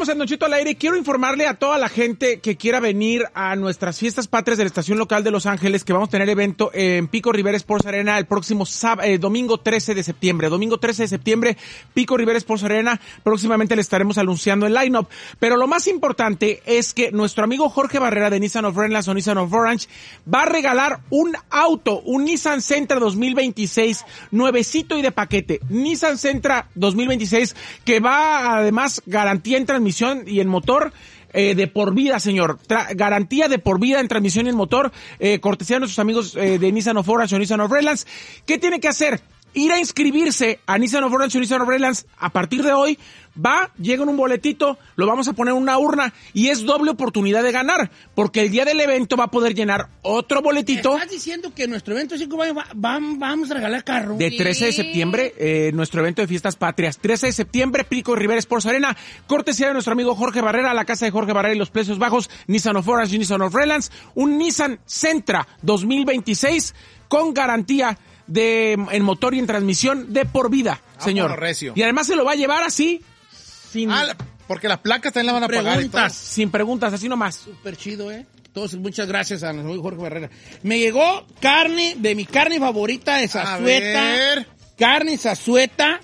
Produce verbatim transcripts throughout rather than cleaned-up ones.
Estamos en Don Cheto al aire. Quiero informarle a toda la gente que quiera venir a nuestras fiestas patrias de la estación local de Los Ángeles que vamos a tener evento en Pico Rivera Sports Arena el próximo sábado, eh, domingo trece de septiembre. Domingo trece de septiembre, Pico Rivera Sports Arena. Próximamente le estaremos anunciando el line-up. Pero lo más importante es que nuestro amigo Jorge Barrera de Nissan of Redlands o Nissan of Orange va a regalar un auto, un Nissan Sentra dos mil veintiséis, nuevecito y de paquete. Nissan Sentra dos mil veintiséis que va además garantía en transmisión y en motor eh, de por vida, señor. Tra- garantía de por vida en transmisión y en motor, eh, cortesía de nuestros amigos eh, de Nissan of Orange o Nissan of Redlands. ¿Qué tiene que hacer? Ir a inscribirse a Nissan of Orange o Nissan of Redlands a partir de hoy. Va, llega en un boletito, lo vamos a poner en una urna y es doble oportunidad de ganar, porque el día del evento va a poder llenar otro boletito. ¿Estás diciendo que nuestro evento cinco va, va, va, vamos a regalar carro? De trece de septiembre, eh, nuestro evento de fiestas patrias. trece de septiembre, Pico Rivera Sports Arena, cortesía de nuestro amigo Jorge Barrera, la casa de Jorge Barrera y los precios bajos, Nissan of Orange y Nissan of Redlands, un Nissan Sentra dos mil veintiséis con garantía de en motor y en transmisión de por vida, ah, señor. Recio. Y además se lo va a llevar así, sin... Ah, porque las placas también la van a pagar. Preguntas, sin preguntas, así nomás. Súper chido, ¿eh? Entonces, muchas gracias a nuestro amigo Jorge Barrera. Me llegó carne, de mi carne favorita de Zazueta. Carne Zazueta.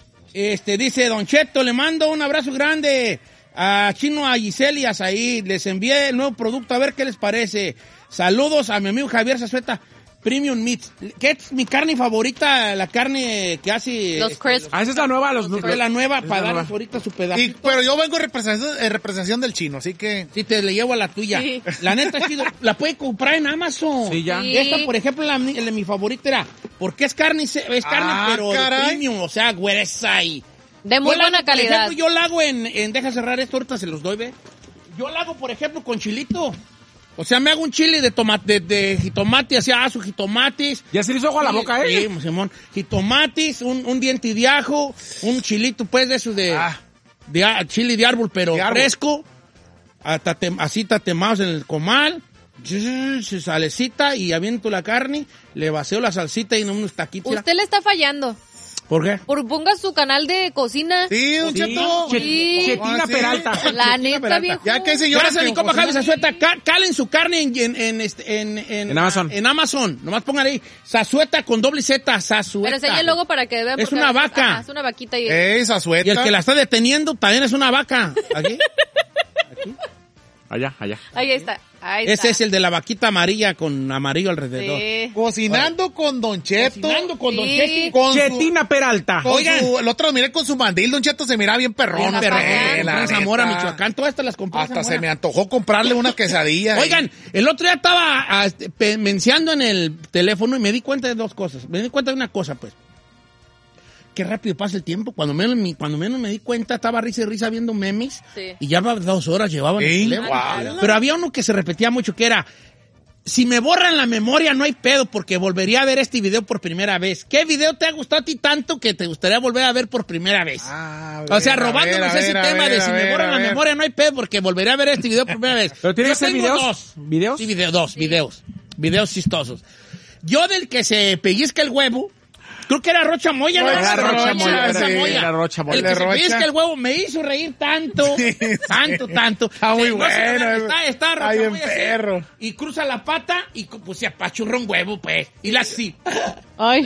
Este, dice Don Cheto, le mando un abrazo grande a Chino, a Giselle y a Said. Les envié el nuevo producto, a ver qué les parece. Saludos a mi amigo Javier Zazueta. Premium Meats, que es mi carne favorita, la carne que hace... Los crisps. Ah, esa es la nueva, los Es la nueva, para darles ahorita su pedacito. Y, pero yo vengo en representación, en representación del Chino, así que... Sí, te le llevo a la tuya. Sí. La neta es chido. La puede comprar en Amazon. Sí, ya. Sí. Esta, por ejemplo, la, la- mi favorita era... Porque es carne, es carne, Ah, pero de caray. premium, o sea, güeresa y... De muy Yo la buena hago, por calidad. ejemplo, yo la hago en, en... Deja cerrar esto, ahorita se los doy, ve. Yo la hago, por ejemplo, con chilito. O sea, me hago un chile de tomate, de, de jitomate, así, ah, su jitomates. Ya se le hizo agua a la boca, ¿eh? Sí, Simón. Jitomates, un, un diente de ajo, un chilito, pues, de esos de... Ah. de a- chile de árbol, pero De árbol. fresco. a tatem- así tatemados en el comal. Su salecita y aviento la carne, le vacío la salsita y unos taquitos. Usted le está fallando. ¿Por qué? Por ponga su canal de cocina. Sí, Don Sí, Cheto. Che- Sí. Chetina Ah, sí. Peralta. La neta, Peralta. viejo. Ya que señora... Gracias a mi que compa cocina- Javi Zazueta. Ca- Calen su carne en, en, en, este, en, en, En Amazon. En Amazon. Nomás pongan ahí. Zazueta con doble Z. Zazueta. Pero enseña el logo para que vean. Es porque una a veces- vaca. ajá, es una vaquita. Y... Esa sueta. Y el que la está deteniendo también es una vaca. ¿Aquí? Allá, allá. Ahí está. Ahí Ese está. es el de la vaquita amarilla con amarillo alrededor. Sí. Cocinando con Don Cheto. Cocinando con Don Sí. Cheto. Con su- Chetina Peralta. con Oigan. su- el otro lo miré con su mandil, Don Cheto se mira bien perrón. Bien perrón. perrón. la En Zamora, neta. Michoacán. Todas estas las compré en Hasta Zamora. se me antojó comprarle una quesadilla. Oigan, el otro día estaba ah, este, pe- menciando en el teléfono y me di cuenta de dos cosas. Me di cuenta de una cosa, pues. Qué rápido pasa el tiempo. Cuando menos, me- cuando menos me di cuenta, estaba risa y risa viendo memes. Sí. Y ya va- dos horas llevaban el Ey, teléfono. guau. Pero había uno que se repetía mucho, que era... Si me borran la memoria, no hay pedo, porque volvería a ver este video por primera vez. ¿Qué video te ha gustado a ti tanto que te gustaría volver a ver por primera vez? Ah, O sea, a ver, robándonos a ver, ese a tema ver, de a si me ver, borran a la ver. memoria, no hay pedo, porque volveré a ver este video por primera vez. ¿Pero tiene Yo que ser tengo videos? dos. ¿Videos? Sí, video, dos, videos. Videos chistosos. Yo del que se pellizca el huevo, creo que era Rocha Moya, ¿no? Era Rocha Moya, Rocha sí, Moya. era Rocha Moya. El que De se Rocha. pellizca el huevo me hizo reír tanto, Sí, sí. tanto, tanto. Está muy Sí, no se bueno. ve, Está, está Rocha Está bien Moya así, perro. y cruza la pata y pues se apachurra un huevo, pues. Y la así. Ay.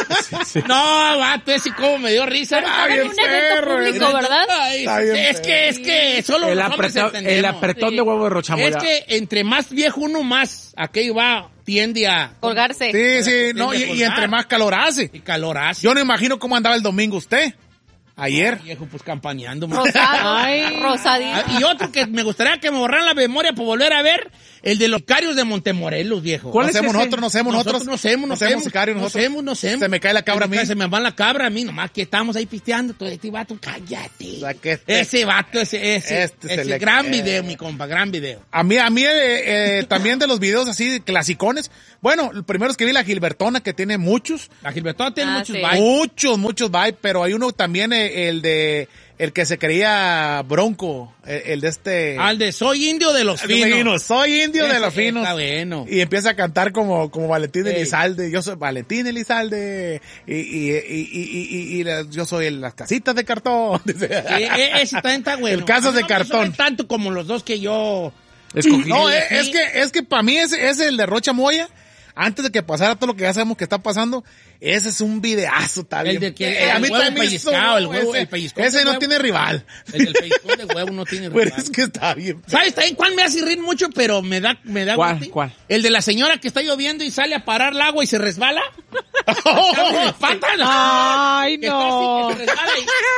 No, vato, ese como me dio risa. Está en bien un evento perro. público, ¿verdad? Ay, Está bien es que, es que solo El, los hombres apretón, entendemos. el apretón Sí. de huevo de Rochamoya. Es que entre más viejo uno, más aquello va, tiende a... Colgarse. Sí, sí, no, y, Tiende a y entre colgar. más calor hace. Y calor hace. Yo no imagino cómo andaba el domingo usted. Ayer. Viejo, pues campaneando. man. Rosado. Ay. Rosadito. Ah, y otro que me gustaría que me borraran la memoria por volver a ver, el de los sicarios de Montemorelos, viejo. ¿Cuál No es hacemos ese? nosotros, no hacemos nosotros. No hacemos, no No hacemos hacemos. sicarios No nosotros. hacemos, no hacemos. Se me cae la cabra a mí. Se me va la cabra a mí, nomás que estamos ahí pisteando. Todo este vato, cállate. O sea, que este- ese vato, ese, ese. Este se ese le- gran eh. video, mi compa, gran video. A mí, a mí eh, eh, también de los videos así clasicones. Bueno, el primero es que vi la Gilbertona, que tiene muchos. La Gilbertona tiene Ah, muchos sí. bailes. Muchos, muchos bye, pero hay uno también, eh, el de el que se creía Bronco, el, el de este... Al de soy indio de los finos. Finos, soy indio Ese de los finos. está bueno. Y empieza a cantar como, como Valentín Ey. Elizalde. Yo soy Valentín Elizalde. Y, y, y, y, y, y, y la- yo soy el- las casitas de cartón. Dice. Eh, eh, ese también está bueno. El caso A mí de no me cartón. suena tanto como los dos que yo... Escogí. No, Sí. es, es que, es que para mí ese es el de Rocha Moya. Antes de que pasara todo lo que ya sabemos que está pasando, ese es un videazo, está El bien. de que- Eh, el a mí huevo también me hizo- pellizcado, el huevo- ese, el pellizcón ese de no huevo. tiene rival. El del pellizcón de huevo no tiene Pero rival. es que está bien. ¿Sabes también cuál me hace reír mucho, pero me da, me da ¿Cuál? gusti? ¿Cuál? El de la señora que está lloviendo y sale a parar el agua y se resbala. ¡Abre de pata! ¿no? Ay, Que está así, no. que se resbala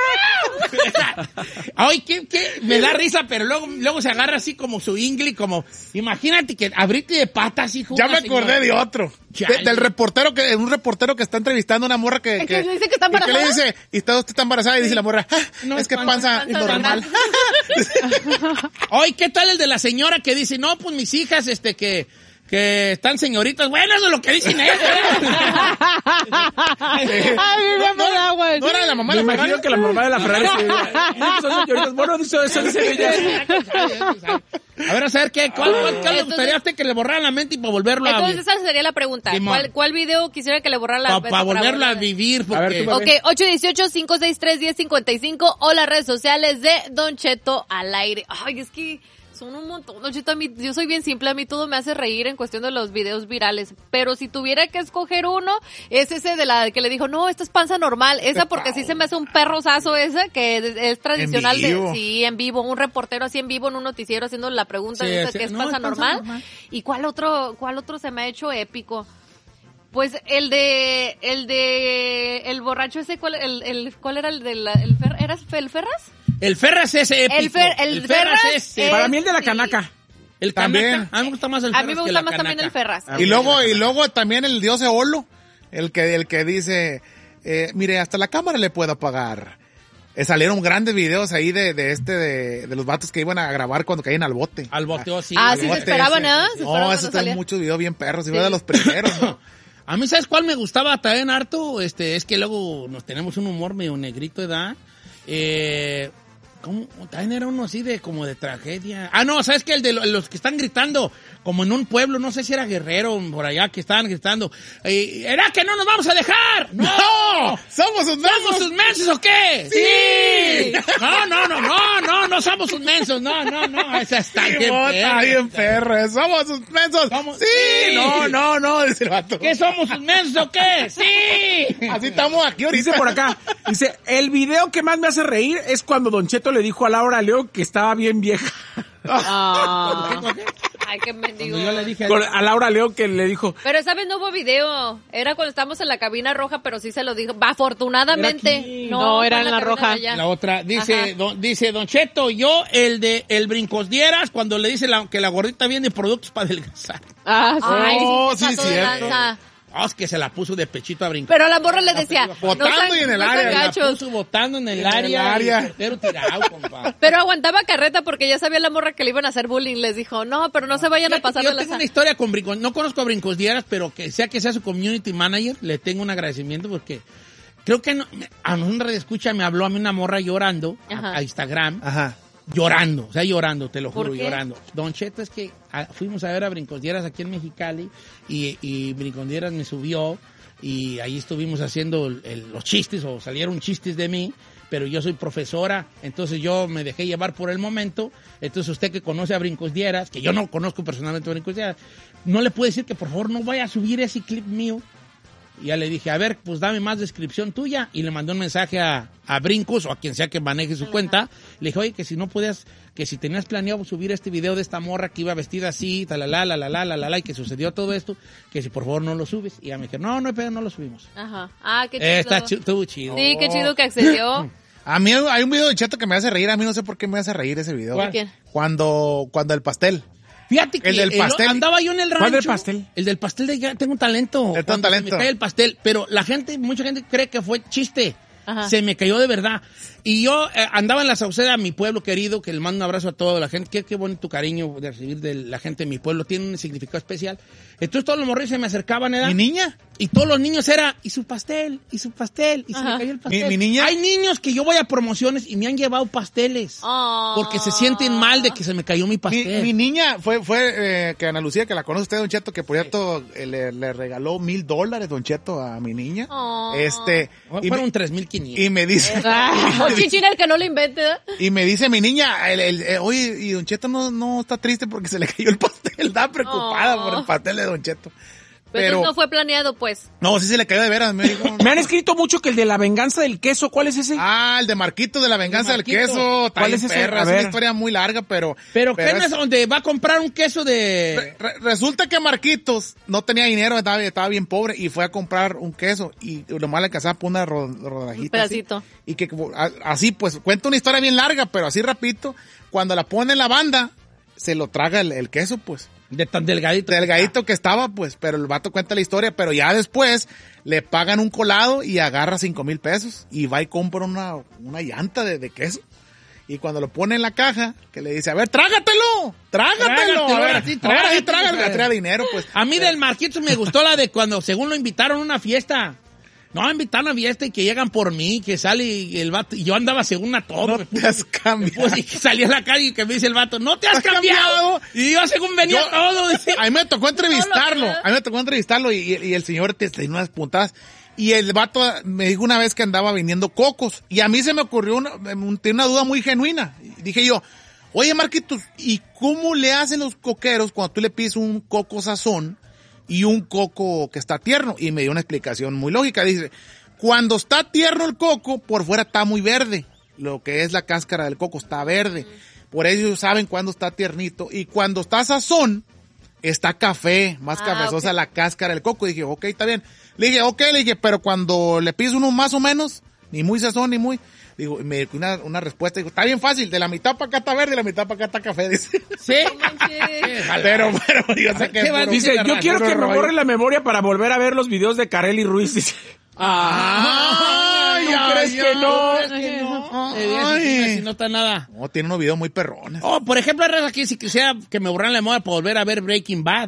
y- Ay, ¿qué, qué? Me da risa, pero luego, luego se agarra así como su ingli, como... Imagínate que abrirte de patas, hijo. Ya una me acordé señora. de otro. Chale. De- del reportero que, un reportero que está entrevistando a una morra que, ¿Es que le dice que está y que le embarazada? dice, y está usted está embarazada, y dice la morra, "Ah, No, es que panza- panza, es panza normal. Ay, ¿qué tal el de la señora que dice, no, pues mis hijas, este, que, que están señoritas? Bueno, eso es lo que dicen ellas. Ay, mira, me da, güey. ¿No era la mamá Me de la imagino Ferrari? que la mamá de la Ferrari se diría, "Son señoritas". Bueno, dice eso, dice ella. A ver, a saber, ¿qué? ¿Cuál, cuál, cuál le Entonces- gustaría a usted que le borraran la mente y para volverlo a Entonces esa sería la pregunta. Simón. ¿Cuál, ¿Cuál video quisiera que le borrara la Para para volverlo a borrar- vivir? A ver, Porque... tú, Ok, ocho uno ocho, cinco seis tres, uno cero cinco cinco o las redes sociales de Don Cheto al aire. Ay, es que son un montón. Don Cheto, a mí, yo soy bien simple, a mí todo me hace reír en cuestión de los videos virales. Pero si tuviera que escoger uno, es ese de la que le dijo, no, esta es panza normal. Esa porque sí se me hace un perrozazo esa, que es, es tradicional En vivo. de, sí, en vivo, un reportero así en vivo en un noticiero haciendo la pregunta Sí, de esa sí. que es No, panza es panza normal. normal. ¿Y cuál otro, cuál otro se me ha hecho épico? Pues el de, el de, el borracho ese, ¿cuál, el, el, ¿cuál era el de la, el Fer, ¿eras el Ferras? El Ferras es épico. El Fer- el Ferras es... es- Para mí el de la sí. canaca. El También. Canaca. A mí me gusta más el A Ferras mí me que gusta la más también Canaca. el Ferras. Y luego, y luego también el dios Eolo, el que, el que dice, eh, mire, hasta la cámara le puedo apagar. Eh, salieron grandes videos ahí de, de este, de, de los vatos que iban a grabar cuando caían al bote. Al boteo, sí. Ah, al sí, se bote. esperaban, ¿eh? Se esperaban No, cuando esos tienen salía. muchos videos bien perros, y fue de los primeros, ¿no? A mí, ¿sabes cuál me gustaba también harto? Este, es que luego nos tenemos un humor medio negrito, ¿verdad? Eh, ¿cómo? También era uno así de, como de tragedia. Ah, no, ¿sabes qué? El de lo- los que están gritando, como en un pueblo, no sé si era Guerrero, por allá, que estaban gritando, eh, ¿era que no nos vamos a dejar? ¡No! ¡Somos sus ¿Somos sus mensos o qué? ¡Sí! No, no, no, no, no, no somos sus mensos, no, no, no, esa está Sí, bien bota, perra. bien perro. Somos sus mensos. Somos- Sí, sí. no, no, no, dice el vato. ¿Qué somos sus mensos o qué? ¡Sí! Así estamos aquí ahorita. Dice por acá, dice, el video que más me hace reír es cuando Don Cheto le dijo a Laura León que estaba bien vieja. Ah. Ay, qué mendigo. Yo le dije, Con- a Laura León que le dijo, Pero esa vez no hubo video. Era cuando estábamos en la cabina roja, pero sí se lo dijo. Va, afortunadamente. Era aquí. No, era fue en la cabina roja. de allá. la otra, dice, Ajá. don, dice Don Cheto, yo el de el Brincos Dieras, cuando le dice la- que la gordita viene de productos para adelgazar. Ah, sí. Ay, Oh, sí, se sí, pasó de cierto. lanza. Ah, es que se la puso de pechito a brincar. Pero la morra le decía, Botando no sean- y en el no sean área, la La gachos. puso botando en el En el área. área. Y el portero tirado, compa. Pero aguantaba carreta porque ya sabía la morra que le iban a hacer bullying. Les dijo, no, pero no se vayan a Fíjate pasar que de yo la tengo una historia con Brincos, no conozco a Brincos Dieras, pero que sea que sea su community manager, le tengo un agradecimiento porque creo que no- a un radio escucha me habló a mí una morra llorando a, Ajá. a Instagram, Ajá. llorando, o sea, llorando, te lo ¿Por juro, qué? llorando. Don Cheto, es que ah, fuimos a ver a Brincos Dieras aquí en Mexicali y, y Brincos Dieras me subió y ahí estuvimos haciendo el- el- los chistes o salieron chistes de mí, pero yo soy profesora, entonces yo me dejé llevar por el momento. Entonces usted que conoce a Brincos Dieras, que yo no conozco personalmente a Brincos Dieras, no le puede decir que por favor no vaya a subir ese clip mío. Y ya le dije, a ver, pues dame más descripción tuya. Y le mandé un mensaje a, a Brincos o a quien sea que maneje su cuenta. Le dije, oye, que si no podías, que si tenías planeado subir este video de esta morra que iba vestida así, talala, la la la la la la, y que sucedió todo esto, que si por favor no lo subes. Y ya me dije, no, no, pero no lo subimos. Ajá. Ah, qué chido. Eh, está chi- estuvo chido. Sí, qué chido que accedió. A mí hay un video de Cheto que me hace reír. A mí no sé por qué me hace reír ese video. ¿Cuál? ¿Quién? Cuando, cuando el pastel. Fíjate que El del pastel. andaba yo en el rancho. ¿Cuál del pastel? El del pastel de ya tengo un talento. El Cuando se talento. me cae el pastel, pero la gente, mucha gente cree que fue chiste. Ajá. Se me cayó de verdad. Y yo eh, andaba en la Sauceda, mi pueblo querido, que le mando un abrazo a toda la gente. Qué, qué bonito cariño de recibir de la gente de mi pueblo. Tiene un significado especial. Entonces todos los morrillos se me acercaban, ¿verdad? ¿Mi niña? Y todos los niños era, y su pastel, y su pastel, y Ajá. se me cayó el pastel. ¿Mi, mi niña? Hay niños que yo voy a promociones y me han llevado pasteles. Oh. Porque se sienten mal de que se me cayó mi pastel. Mi, mi niña fue, fue eh, que Ana Lucía, que la conoce usted, Don Cheto, que por cierto eh, le, le regaló mil dólares, Don Cheto, a mi niña. Oh. Este. Y fueron tres mil quinientos. Y me dice. Ah, o Chichín el que no lo invente, ¿eh? Y me dice mi niña, el, el, el, oye, y Don Cheto no, no está triste porque se le cayó el pastel, está preocupada oh. por el pastel de Don Cheto. Pero, pero no fue planeado, pues. No, sí se le cayó de veras. Me, dijo, me han escrito mucho que el de la venganza del queso, ¿cuál es ese? Ah, el de Marquito de la venganza del queso. ¿Cuál es ese? Perra, es una historia muy larga, pero... Pero, pero ¿qué no es donde va a comprar un queso de...? Re, resulta que Marquitos no tenía dinero, estaba, estaba bien pobre, y fue a comprar un queso, y lo más le alcanzaba por una rodajita. Un pedacito. Así, y que así, pues, cuenta una historia bien larga, pero así rapidito, cuando la pone en la banda, se lo traga el, el queso, pues. De tan delgadito. Delgadito que estaba, pues, pero el vato cuenta la historia, pero ya después le pagan un colado y agarra cinco mil pesos y va y compra una, una llanta de, de queso. Y cuando lo pone en la caja, que le dice, a ver, trágatelo, trágatelo. Trágatelo, a ver, ahora sí, ahora sí, trágatelo. trágatelo, trae dinero, pues. A mí del Marquitos me gustó la de cuando según lo invitaron a una fiesta. No, invitaron a fiesta y que llegan por mí, que sale el vato, y yo andaba según a todo. No me te puse, has cambiado. Pues, y que salí a la calle y que me dice el vato, no te has cambiado. cambiado. Y yo según venía yo, todo. Dice, a mí me tocó entrevistarlo, a mí me tocó entrevistarlo y, y, y el señor te tenía unas puntadas. Y el vato me dijo una vez que andaba vendiendo cocos. Y a mí se me ocurrió una, tenía una duda muy genuina. Y dije yo, oye Marquitos, ¿y cómo le hacen los coqueros cuando tú le pides un coco sazón y un coco que está tierno? Y me dio una explicación muy lógica. Dice, cuando está tierno el coco, por fuera está muy verde. Lo que es la cáscara del coco está verde. Por eso ellos saben cuándo está tiernito. Y cuando está sazón, está café, más ah, cafezosa okay. la cáscara del coco. Y dije, ok, está bien. Le dije, ok, le dije, pero cuando le pides uno más o menos, ni muy sazón, ni muy... Digo, me dio una, una respuesta, digo, está bien fácil, de la mitad para acá está verde y de la mitad para acá está café, dice. Sí. pero, pero, yo sé que... Por, dice, yo quiero que me borre la memoria para volver a ver los videos de Kareli Ruiz, dice. Ah, ¿tú ay, crees, ay, que no? ¿Crees que no? Ay. Si no está nada. No, tiene unos videos muy perrones. Oh, por ejemplo, aquí si quisiera que me borran la memoria para volver a ver Breaking Bad.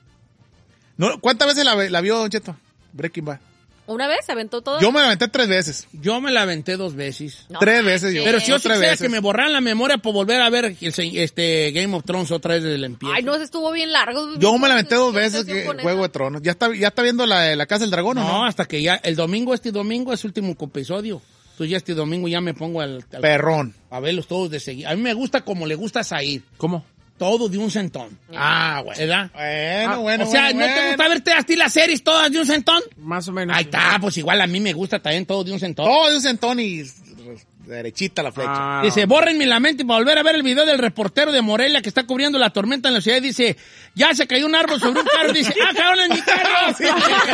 No, ¿cuántas veces la, la vio, Don Cheto? Breaking Bad. ¿Una vez? ¿Se aventó todo? Yo me la aventé tres veces. Yo me la aventé dos veces. No, tres veces yo. Pero si yo quisiera veces. que me borraran la memoria por volver a ver el, este Game of Thrones otra vez desde el empiezo. Ay, no, estuvo bien largo. Yo me la aventé dos veces que Juego de Tronos. ¿Ya está, ya está viendo la, la Casa del Dragón no, o no? No, hasta que ya, el domingo, este domingo es el último episodio. Entonces ya este domingo ya me pongo al... al Perrón. A verlos todos de seguir. A mí me gusta como le gusta a Said. ¿Cómo? Todo de un centón. Ah, bueno. ¿Verdad? Bueno, ah, bueno, O sea, bueno, ¿no bueno. te gusta verte a ti las series todas de un centón? Más o menos. Ahí está, pues igual a mí me gusta también todo de un centón. Todo de un centón y derechita la flecha. Ah, dice, bórrenme la mente para volver a ver el video del reportero de Morelia que está cubriendo la tormenta en la ciudad. Dice, ya se cayó un árbol sobre un carro. Dice, ah, cabrón, en mi carro. Sí,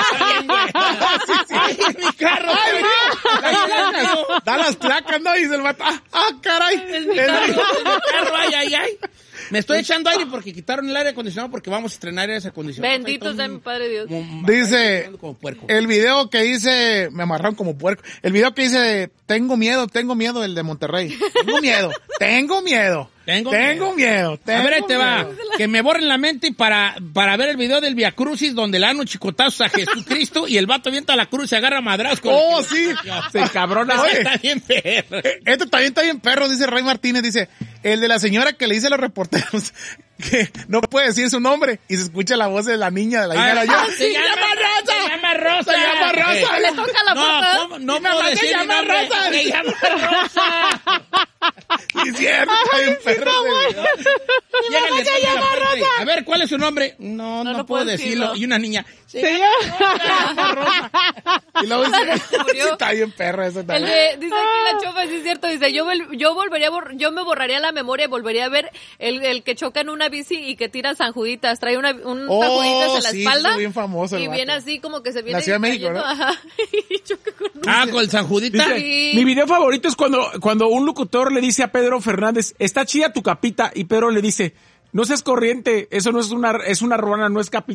ay, en mi carro. Ay, no. Da las placas, ¿no? Dice el vato, ah, ah, caray. Es mi carro, es mi carro, ay, ay, ay. Me estoy echando aire porque quitaron el aire acondicionado porque vamos a estrenar aire acondicionado. Bendito sea mi Padre Dios. Dice, el video que hice, me amarraron como puerco. El video que hice, tengo miedo, tengo miedo, el de Monterrey. Tengo miedo, tengo miedo. Tengo, tengo miedo. miedo tengo a ver, ahí te miedo. va. Que me borren la mente para, para ver el video del Via Crucis donde le dan un chicotazo a Jesucristo y el vato avienta la cruz y se agarra madrazos con Oh, el... sí. Se cabrona. Oye, está bien perro. Esto también está bien perro, dice Ray Martínez. Dice, el de la señora que le dice a los reporteros que no puede decir su nombre y se escucha la voz de la niña de la hija de la llama, se, llama Rosa. Se llama Rosa. Se llama Rosa. Le toca la puerta. No, no, no puedo decir se llama Rosa. Se llama Rosa. Y cierto, está bien perro. Llega, se llama Rosa. A ver, ¿cuál es su nombre? No, no, no, no puedo decirlo. decirlo. Y una niña. Se, se llama Rosa. Y luego dice, está bien perro eso también. El de, dice aquí la chofa, sí es cierto, dice, yo, yo volvería, yo me borraría la memoria y volvería a ver el, el que choca en una bici y que tira sanjuditas, trae una, un oh, sanjuditas en la sí, espalda. Bien famoso y el viene vato. así como que se viene. La Ciudad de México, ¿no? Ajá, y choca con un... Ah, con el sanjudita. Dice, sí. Mi video favorito es cuando, cuando un locutor le dice a Pedro Fernández, está chida tu capita, y Pedro le dice, no seas corriente, eso no es una, es una ruana, no es capita.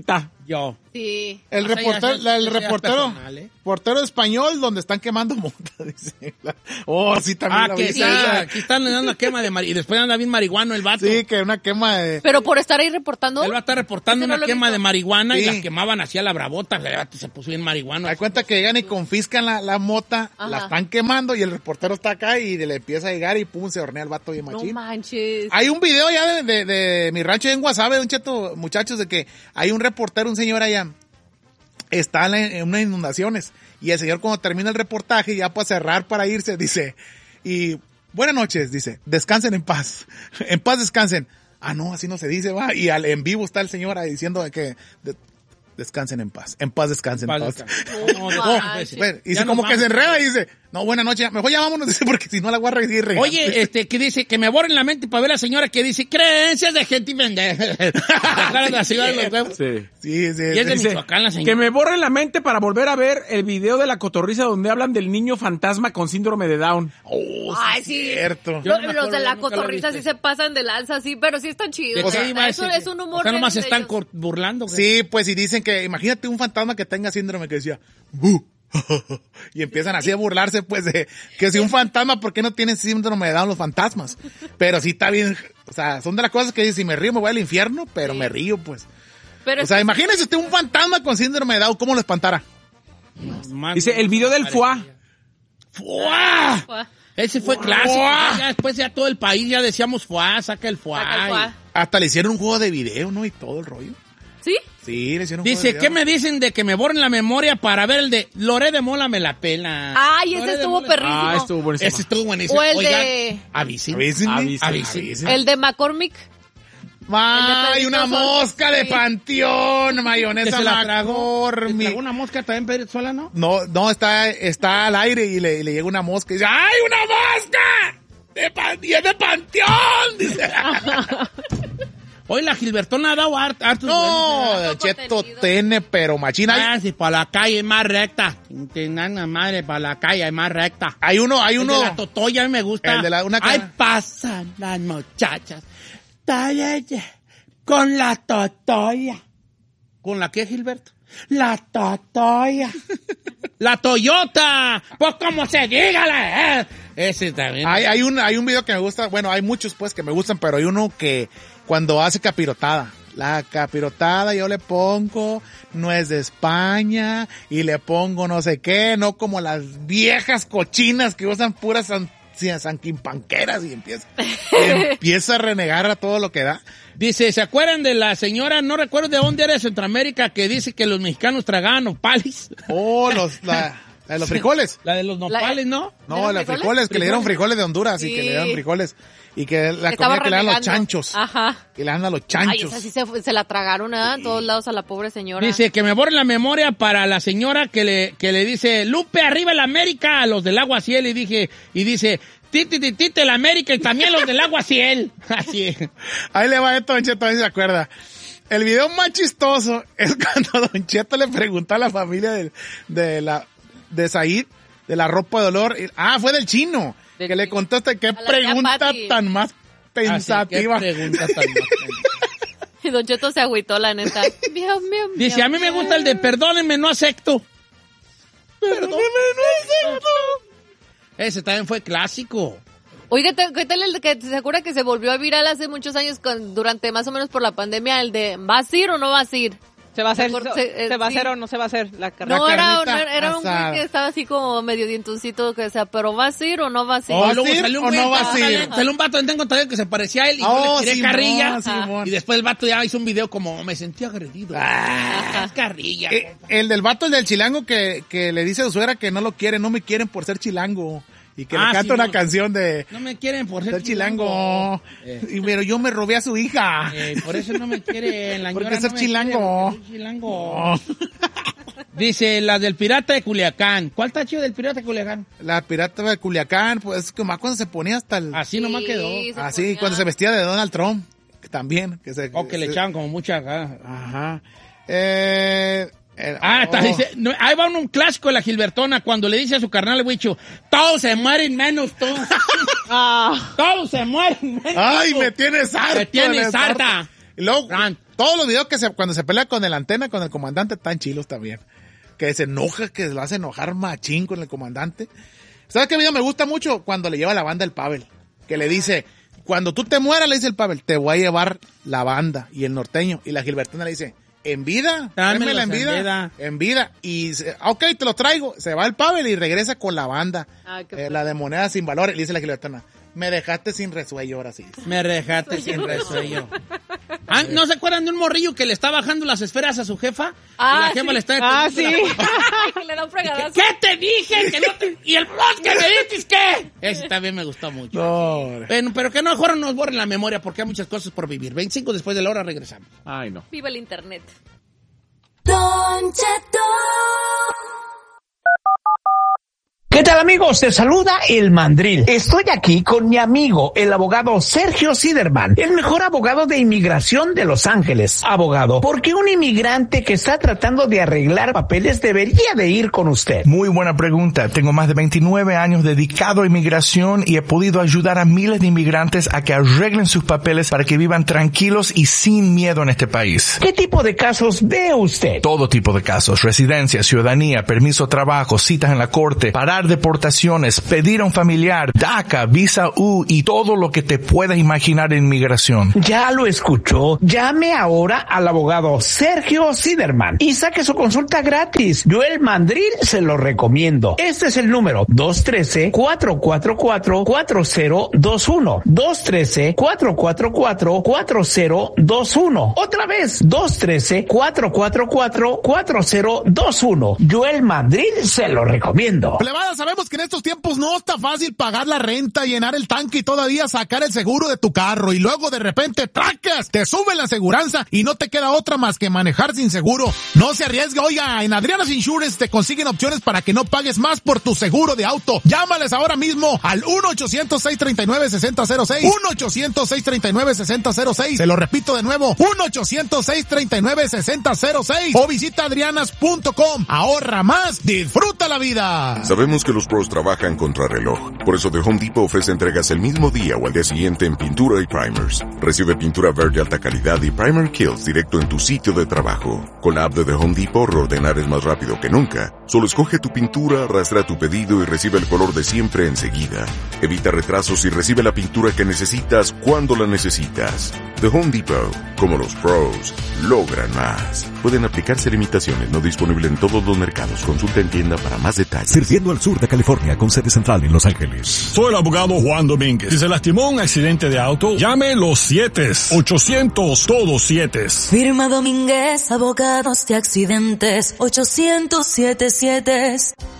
Yo. Sí. El O sea, reportero, ya la- el eso ya es reportero, personal, ¿eh? portero español donde están quemando mota, dice. Oh, sí, también Ah, la que vi. sí, aquí están le dando una quema de marihuana. Y después anda bien marihuano el vato. Sí, que una quema de... Pero por estar ahí reportando. Él va a estar reportando Ese no una lo he quema visto. de marihuana y Sí. la quemaban así a la bravota. El vato se puso bien marihuano. Hay cuenta que llegan y confiscan la, la mota, Ajá. la están quemando y el reportero está acá y le empieza a llegar y pum, se hornea el vato bien No machín. manches. Hay un video ya de, de, de mi rancho en Guasave, Don Cheto, muchachos, de que hay un reportero, un señor allá, está en, en unas inundaciones y el señor cuando termina el reportaje ya para cerrar para irse dice, y buenas noches, dice, descansen en paz, en paz descansen. Ah, no, así no se dice, va, y al, en vivo está el señor ahí diciendo de que de- descansen en paz, en paz descansen en Paz, paz. descansa. No, no, Oh, pues, Bueno, y ya dice nos como que vamos. se enreda y dice, no, buenas noches, mejor ya vámonos, dice, porque si no la voy a seguir regando. Oye, este, que dice, que me borren la mente para ver a la señora que dice, creencias de gente pendeja. ¿Te acuerdas de la señora de los huevos? Sí. Sí, sí, Y es de sí. Michoacán la señora. Que me borren la mente para volver a ver el video de la cotorriza donde hablan del niño fantasma con síndrome de Down. Oh, Ay, sí, sí. cierto. Yo Lo- no me los acuerdo, de la nunca la cotorriza viste. sí se pasan de lanza, sí, pero sí están chidos. ¿De O sea, qué iba es, un, ese? es un humor O sea, nomás de se están ellos. cor- burlando. güey. Sí, pues y dicen que, imagínate un fantasma que tenga síndrome que decía, "Bu". Y empiezan así a burlarse, pues, de que si un fantasma, ¿por qué no tienen síndrome de Down los fantasmas? Pero sí está bien, o sea, son de las cosas que dicen, si me río me voy al infierno, pero Sí. me río, pues. Pero O sea, imagínese usted un fantasma con síndrome de Down, ¿cómo lo espantara? Más- Dice, el video del foie. ¡Fuá! Fua. Ese fue clásico. ¡Fuá! Ya después ya todo el país ya decíamos fuá, saca el fuá. Saca el fuá. Hasta le hicieron un juego de video, ¿no? Y todo el rollo. ¿Sí? Sí, le hicieron un Dice, juego de ¿qué video. me dicen de que me borren la memoria para ver el de Loré de Mola me la pela? Ay, Loré ese de estuvo Mola- perrísimo. Ah, estuvo buenísimo. Ese estuvo buenísimo. O el Oigan, de- avisen. Avísenme. Avisen. Avísenme. El de McCormick. ¡Ay, una Pedrito Sol- mosca de Sí. panteón! Que Mayonesa se la tragó. McCormick. ¿Se tragó una mosca también Pedro Sola, no? No, no, está, está al aire y le, y le llega una mosca y dice, ¡ay, una mosca! De pan, y es de panteón, dice. Hoy la Gilbertona ha dado hart- hartos No, buenos, ¿eh? el cheto contenido. tiene, pero machina. Ah, sí, para la calle es más recta. Nada madre, para la calle es más recta. Hay uno, hay El uno. de la totoya a mí me gusta. El de la- una Ay, cara- pasan las muchachas. Talle- Con la totoya. ¿Con la qué, Gilberto? La totoya. La Toyota. Pues como se diga la... eh. Ese también. Hay, hay un, hay un video que me gusta, bueno, hay muchos pues que me gustan, pero hay uno que cuando hace capirotada. La capirotada yo le pongo nuez de España y le pongo no sé qué, no como las viejas cochinas que usan puras san, sanquimpanqueras y empieza, empieza a renegar a todo lo que da. Dice, ¿se acuerdan de la señora, no recuerdo de dónde era de Centroamérica, que dice que los mexicanos tragaban nopales? Oh, los, la, la de los frijoles. La de los nopales, ¿no? No, ¿De los los frijoles? frijoles? que le dieron frijoles de Honduras y Sí. que le dieron frijoles. Y que la Estaba comida que le dan los renegando. chanchos. Ajá. Que le dan a los Ay, chanchos. esa sí se, se la tragaron, ¿eh? En todos lados a la pobre señora. Dice que me borren la memoria para la señora que le, que le dice, Lupe, arriba el América, a los del Agua Ciel, y dije, y dice, titi, titi, titi, el América, y también los del Agua Ciel. Así es. Ahí le va esto, Don Cheto, a ver si se acuerda. El video más chistoso es cuando Don Cheto le preguntó a la familia de, de la, de Said, de la ropa de olor. y- Ah, fue del chino. Del que le chino. contaste qué A la tía pregunta Pati. tan más pensativa. Así, ¿qué pregunta tan más? Y Don Cheto se agüitó, la neta. Miau, miau, Dice, miau, a mí me miau. gusta el de perdónenme, no acepto. Perdóneme, no acepto. Ese también fue clásico. Oiga, ¿te- ¿qué tal el de que se acuerda que se volvió viral hace muchos años con, durante más o menos por la pandemia, el de ¿vas a ir o no vas a ir? ¿Se va a hacer, Se acor- se, se- eh, se va a sí. hacer o no se va a hacer la carrera? No, era, carnita un- era un asada. güey que estaba así como medio dientoncito, que decía, pero ¿vas a ir o no vas a ir? ¿Vas Oh, a luego ir salió un o güey, no vas a salió- ir? Salió un vato, tengo entendido que se parecía a él y Oh, yo le tiré Simón, carrilla. Simón. Y después el vato ya hizo un video como, me sentí agredido. Ah, es carrilla. Eh, el del vato, el del chilango que, que le dice a su suegra que no lo quiere, no me quieren por ser chilango. Y que Ah, le canta una Simón. canción de No me quieren por ser ser chilango. Eh. Y pero yo me robé a su hija. Eh, por eso no me quieren. La Porque ñora ser no me chilango. quiere porque soy chilango. Dice, la del pirata de Culiacán. ¿Cuál está chido del pirata de Culiacán? La pirata de Culiacán, pues como cuando se ponía hasta el... Así nomás Sí, quedó. se Así, ponía- cuando se vestía de Donald Trump. que También. Que se, O que le se- echaban como mucha ganas. Ajá. Eh, eh, Ah, está, oh. dice, no, ahí va un clásico de la Gilbertona cuando le dice a su carnal el Huicho, todos se mueren menos tú. Ah, Todos se mueren menos Ay, tú. me tienes harta. Me tienes harta. Y luego, Fran, todos los videos que se, cuando se pelea con el antena, con el comandante, están chilos también. Que se enoja, que lo hace enojar machín con el comandante. ¿Sabes qué video me gusta mucho? Cuando le lleva la banda el Pavel. Que le dice, cuando tú te mueras, le dice el Pavel, te voy a llevar la banda y el norteño. Y la Gilbertona le dice, ¿en vida? Tráemela en vida. en vida. En vida. Y, se, ok, te lo traigo. Se va el Pavel y regresa con la banda. Ay, eh, la de moneda sin valor. Y le dice la Gilbertona, me dejaste sin resuello ahora sí. Me dejaste sin resuello. Ah, ¿no se acuerdan de un morrillo que le está bajando las esferas a su jefa? Ah, y la jefa sí. le está... Ah, sí. La... le da un fregadazo. ¿Qué, ¿Qué te dije? Que no te... ¿Y el post que me dices qué? Ese también me gustó mucho. No. Bueno, pero que no mejor nos borren la memoria porque hay muchas cosas por vivir. veinticinco después de la hora regresamos. Ay, no. Viva el internet. Don Cheto. ¿Qué tal, amigos? Te saluda el Mandril. Estoy aquí con mi amigo, el abogado Sergio Siderman, el mejor abogado de inmigración de Los Ángeles. Abogado, ¿por qué un inmigrante que está tratando de arreglar papeles debería de ir con usted? Muy buena pregunta. Tengo más de veintinueve años dedicado a inmigración y he podido ayudar a miles de inmigrantes a que arreglen sus papeles para que vivan tranquilos y sin miedo en este país. ¿Qué tipo de casos ve usted? Todo tipo de casos. Residencia, ciudadanía, permiso de trabajo, citas en la corte, parar deportaciones, pedir a un familiar, DACA, visa U y todo lo que te puedas imaginar en inmigración. Ya lo escuchó. Llame ahora al abogado Sergio Siderman y saque su consulta gratis. Yo, el Mandril, se lo recomiendo. Este es el número dos uno tres, cuatro cuatro cuatro, cuatro cero dos uno. dos uno tres, cuatro cuatro cuatro, cuatro cero dos uno. Otra vez, dos uno tres, cuatro cuatro cuatro, cuatro cero dos uno. Yo, el Mandril, se lo recomiendo. Plebada, sabemos que en estos tiempos no está fácil pagar la renta, llenar el tanque y todavía sacar el seguro de tu carro. Y luego de repente, ¡tracas! Te sube la aseguranza y no te queda otra más que manejar sin seguro. No se arriesgue. Oiga, en Adriana's Insurance te consiguen opciones para que no pagues más por tu seguro de auto. Llámales ahora mismo al uno ochocientos, seis treinta y nueve, sesenta cero seis. uno ochocientos, seis treinta y nueve, sesenta cero seis. Se lo repito de nuevo. uno ochocientos, seis treinta y nueve, sesenta cero seis. O visita adrianas punto com. Ahorra más. Disfruta la vida. Sabemos que los pros trabajan contra reloj. Por eso The Home Depot ofrece entregas el mismo día o al día siguiente en pintura y primers. Recibe pintura verde alta calidad y primer kills directo en tu sitio de trabajo. Con la app de The Home Depot, reordenar es más rápido que nunca. Solo escoge tu pintura, arrastra tu pedido y recibe el color de siempre enseguida. Evita retrasos y recibe la pintura que necesitas cuando la necesitas. The Home Depot, como los pros, logran más. Pueden aplicarse limitaciones, no disponible en todos los mercados. Consulta en tienda para más detalles. Sirviendo al sur de California con sede central en Los Ángeles. Soy el abogado Juan Domínguez. Si se lastimó un accidente de auto, llame los siete, ochocientos, todos siete. Firma Domínguez, abogados de accidentes, ochocientos siete siete.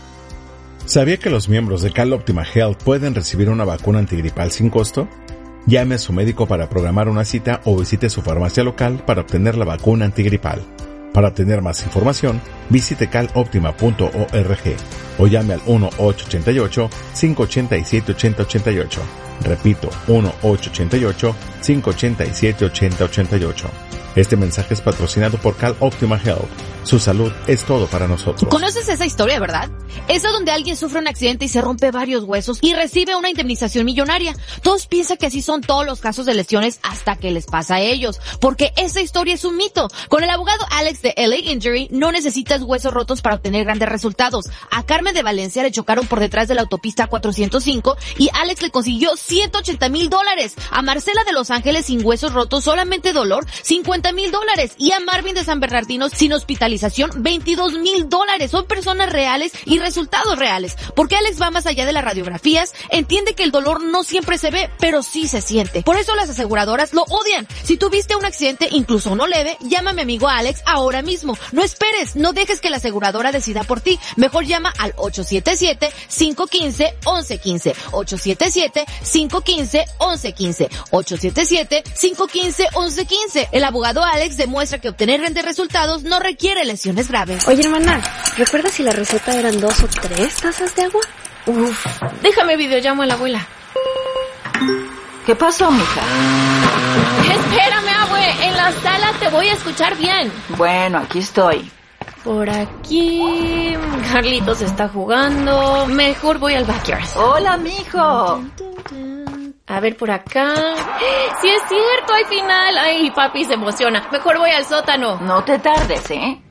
¿Sabía que los miembros de Cal Optima Health pueden recibir una vacuna antigripal sin costo? Llame a su médico para programar una cita o visite su farmacia local para obtener la vacuna antigripal. Para obtener más información, visite cal optima punto org o llame al uno ocho ocho ocho, cinco ocho siete, ocho cero ocho ocho. Repito, uno ocho ocho ocho, cinco ocho siete, ocho cero ocho ocho. Este mensaje es patrocinado por Cal Optima Health. Su salud es todo para nosotros. ¿Conoces esa historia, verdad? Esa donde alguien sufre un accidente y se rompe varios huesos y recibe una indemnización millonaria. Todos piensan que así son todos los casos de lesiones hasta que les pasa a ellos, porque esa historia es un mito. Con el abogado Alex de L A Injury no necesitas huesos rotos para obtener grandes resultados. A Carmen de Valencia le chocaron por detrás de la autopista cuatrocientos cinco y Alex le consiguió ciento ochenta mil dólares. A Marcela de Los Ángeles sin huesos rotos, solamente dolor, cincuenta mil dólares. Y a Marvin de San Bernardino sin hospitalización, veintidós mil dólares. Son personas reales y resultados reales. Porque Alex va más allá de las radiografías, entiende que el dolor no siempre se ve, pero sí se siente. Por eso las aseguradoras lo odian. Si tuviste un accidente, incluso uno leve, llama a mi amigo Alex ahora mismo. No esperes, no dejes que la aseguradora decida por ti. Mejor llama al ocho siete siete, cinco uno cinco, once quince. ocho siete siete, cinco uno cinco, once quince. ocho siete siete, cinco uno cinco, once quince. El abogado Alex demuestra que obtener grandes resultados no requiere lesiones graves. Oye, hermana, ¿recuerdas si la receta eran dos o tres tazas de agua? Uf, déjame videollamo a la abuela. ¿Qué pasó, mija? Espérame, abue, en la sala te voy a escuchar bien. Bueno, aquí estoy. Por aquí... Carlitos está jugando. Mejor voy al backyard. Hola, mijo. A ver por acá. ¡Sí es cierto! ¡Hay final! ¡Ay, papi se emociona! Mejor voy al sótano. No te tardes, ¿eh?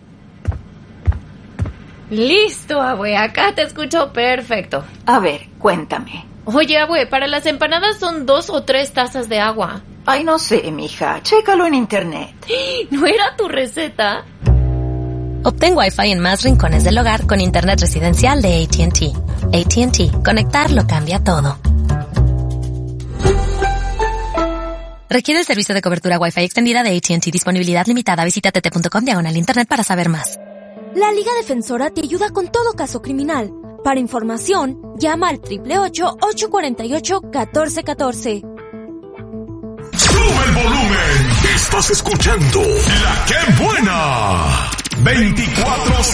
Listo, abue. Acá te escucho perfecto. A ver, cuéntame. Oye, abue, para las empanadas son dos o tres tazas de agua. Ay, no sé, mija. Chécalo en internet. ¿No era tu receta? Obtén Wi-Fi en más rincones del hogar con internet residencial de A T and T. A T and T. Conectar lo cambia todo. Requiere el servicio de cobertura Wi-Fi extendida de A T and T. Disponibilidad limitada. Visita t t punto com diagonal internet para saber más. La Liga Defensora te ayuda con todo caso criminal. Para información, llama al triple ocho, ocho cuatro ocho, uno cuatro uno cuatro. ¡Sube el volumen! Estás escuchando La Que Buena. veinticuatro